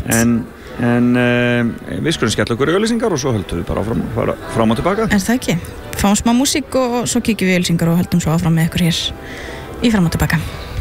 En við skulum skella okkur í auglýsingar og svo höldum við bara áfram, fram og tilbaka. Er það ekki? Fáum smá músík og svo kíkjum við í auglýsingar og höldum svo áfram með ykkur hér í fram og tilbaka.